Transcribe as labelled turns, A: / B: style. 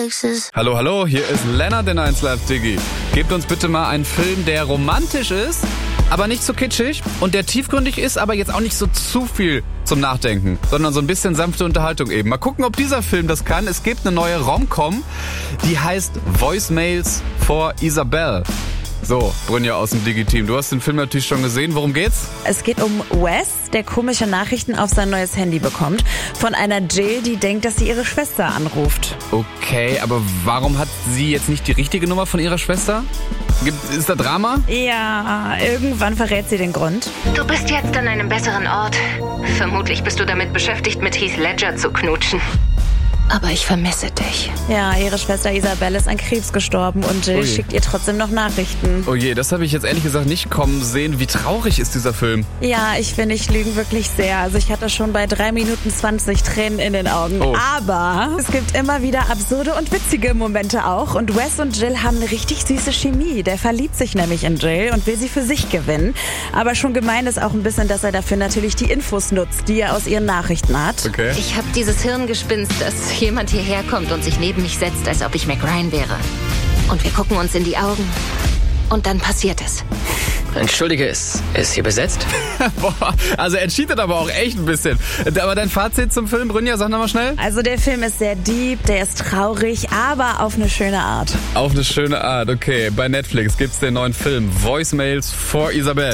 A: places.
B: Hallo, hallo, hier ist Lennart in 1 Live Diggi. Gebt uns bitte mal einen Film, der romantisch ist, aber nicht zu kitschig und der tiefgründig ist, aber jetzt auch nicht so zu viel zum Nachdenken, sondern so ein bisschen sanfte Unterhaltung eben. Mal gucken, ob dieser Film das kann. Es gibt eine neue Rom-Com, die heißt Voicemails for Isabel. So, Brynja aus dem Digi-Team, du hast den Film natürlich schon gesehen. Worum geht's?
C: Es geht um Wes, der komische Nachrichten auf sein neues Handy bekommt. Von einer Jill, die denkt, dass sie ihre Schwester anruft.
B: Okay, aber warum hat sie jetzt nicht die richtige Nummer von ihrer Schwester? Ist da Drama?
C: Ja, irgendwann verrät sie den Grund.
D: Du bist jetzt an einem besseren Ort. Vermutlich bist du damit beschäftigt, mit Heath Ledger zu knutschen. Aber ich vermisse dich.
C: Ja, ihre Schwester Isabel ist an Krebs gestorben und Jill schickt ihr trotzdem noch Nachrichten.
B: Oh je, das habe ich jetzt ehrlich gesagt nicht kommen sehen. Wie traurig ist dieser Film?
C: Ja, ich finde, ich lüge wirklich sehr. Also ich hatte schon bei 3 Minuten 20 Tränen in den Augen.
B: Oh.
C: Aber es gibt immer wieder absurde und witzige Momente auch. Und Wes und Jill haben eine richtig süße Chemie. Der verliebt sich nämlich in Jill und will sie für sich gewinnen. Aber schon gemein ist auch ein bisschen, dass er dafür natürlich die Infos nutzt, die er aus ihren Nachrichten hat.
B: Okay.
D: Ich habe dieses Hirngespinst, dass jemand hierher kommt und sich neben mich setzt, als ob ich Mac Ryan wäre. Und wir gucken uns in die Augen. Und dann passiert es.
E: Entschuldige, ist hier besetzt?
B: Boah, also er cheatet aber auch echt ein bisschen. Aber dein Fazit zum Film, Brynja, sag nochmal schnell.
C: Also der Film ist sehr deep, der ist traurig, aber auf eine schöne Art.
B: Auf eine schöne Art, okay. Bei Netflix gibt's den neuen Film Voicemails for Isabel.